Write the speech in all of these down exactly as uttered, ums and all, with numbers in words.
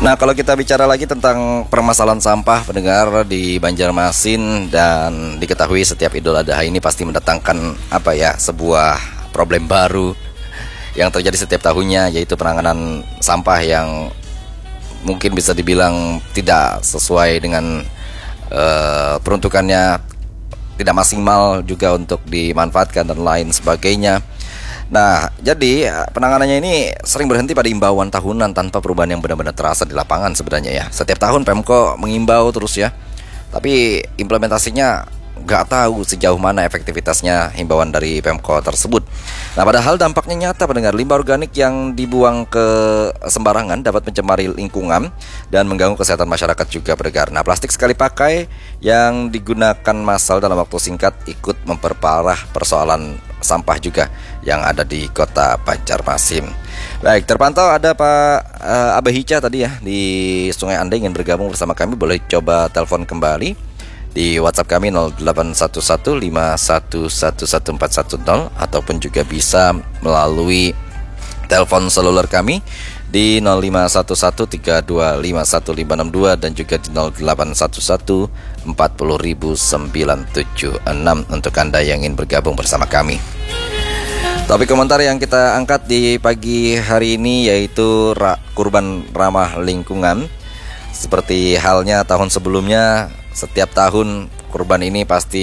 Nah, kalau kita bicara lagi tentang permasalahan sampah pendengar di Banjarmasin, dan diketahui setiap Idul Adha ini pasti mendatangkan apa ya, sebuah problem baru yang terjadi setiap tahunnya, yaitu penanganan sampah yang mungkin bisa dibilang tidak sesuai dengan uh, peruntukannya, tidak maksimal juga untuk dimanfaatkan dan lain sebagainya. Nah, jadi penanganannya ini sering berhenti pada imbauan tahunan tanpa perubahan yang benar-benar terasa di lapangan sebenarnya ya. Setiap tahun Pemko mengimbau terus ya, tapi implementasinya nggak tahu sejauh mana efektivitasnya himbauan dari Pemko tersebut. Nah, padahal dampaknya nyata pendengar. Limbah organik yang dibuang ke sembarangan dapat mencemari lingkungan dan mengganggu kesehatan masyarakat juga pendengar. Nah, plastik sekali pakai yang digunakan massal dalam waktu singkat ikut memperparah persoalan sampah juga yang ada di kota Banjarmasin. Baik, terpantau ada Pak uh, Abah Hica tadi ya di Sungai Anda ingin bergabung bersama kami. Boleh coba telepon kembali di WhatsApp kami nol delapan satu satu lima satu satu satu empat satu nol, ataupun juga bisa melalui telepon seluler kami di nol lima satu satu tiga dua lima satu lima enam dua dan juga di nol delapan satu satu empat nol nol sembilan tujuh enam untuk Anda yang ingin bergabung bersama kami. Topik komentar yang kita angkat di pagi hari ini yaitu ra- kurban ramah lingkungan. Seperti halnya tahun sebelumnya, setiap tahun kurban ini pasti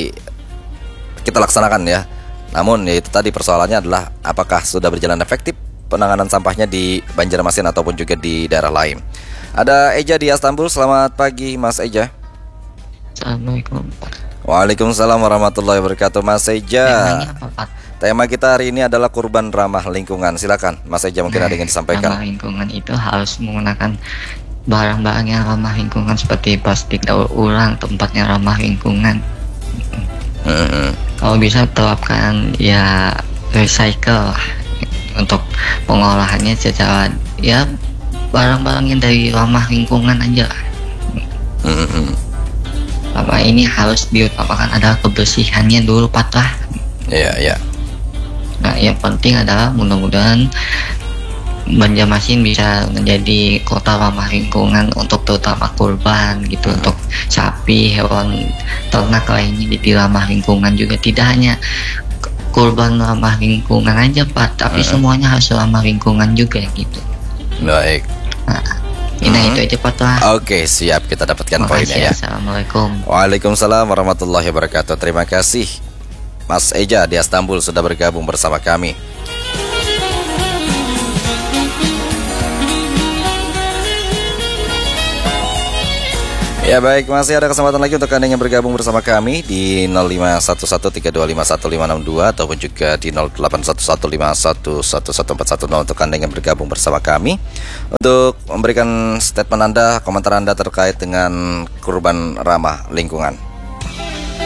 kita laksanakan ya. Namun yaitu tadi persoalannya adalah apakah sudah berjalan efektif penanganan sampahnya di Banjarmasin ataupun juga di daerah lain. Ada Eja di Istanbul. Selamat pagi Mas Eja. Assalamualaikum. Waalaikumsalam warahmatullahi wabarakatuh. Mas Eja, Temanya apa, Pak? tema kita hari ini adalah kurban ramah lingkungan. Silakan Mas Eja, mungkin Nah, ada yang disampaikan. ramah lingkungan itu harus menggunakan barang-barang yang ramah lingkungan seperti plastik daur ulang, tempatnya ramah lingkungan. Mm-hmm. Kalau bisa terapkan ya recycle untuk pengolahannya secara ya barang-barang yang dari ramah lingkungan aja. Mm-hmm. Sama ini harus diutamakan adalah kebersihannya dulu Pak lah. Iya, iya. Nah, yang penting adalah mudah-mudahan Banjarmasin bisa menjadi kota ramah lingkungan untuk terutama kurban gitu, hmm. untuk sapi, hewan ternak lainnya jadi ramah lingkungan juga. Tidak hanya kurban ramah lingkungan aja Pak, tapi hmm. semuanya harus ramah lingkungan juga gitu. Baik. Nah, ini hmm. itu aja Pak lah. Oke, siap, kita dapatkan poinnya ya. Assalamualaikum. Waalaikumsalam warahmatullahi wabarakatuh. Terima kasih Mas Eja di Istanbul sudah bergabung bersama kami. Ya baik, masih ada kesempatan lagi untuk Anda yang bergabung bersama kami di nol lima satu satu tiga dua lima satu lima enam dua ataupun juga di nol delapan satu satu lima satu satu satu empat satu nol untuk Anda yang bergabung bersama kami untuk memberikan statement Anda, komentar Anda terkait dengan kurban ramah lingkungan.